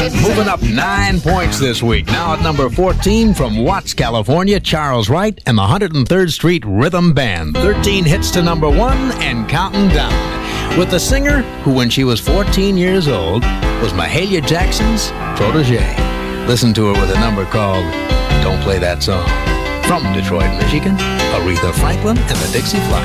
Moving up 9 points this week. Now at number 14 from Watts, California, Charles Wright and the 103rd Street Rhythm Band. 13 hits to number 1 and counting down. With the singer who, when she was 14 years old, was Mahalia Jackson's protege. Listen to her with a number called Don't Play That Song. From Detroit, Michigan, Aretha Franklin and the Dixie Flyers.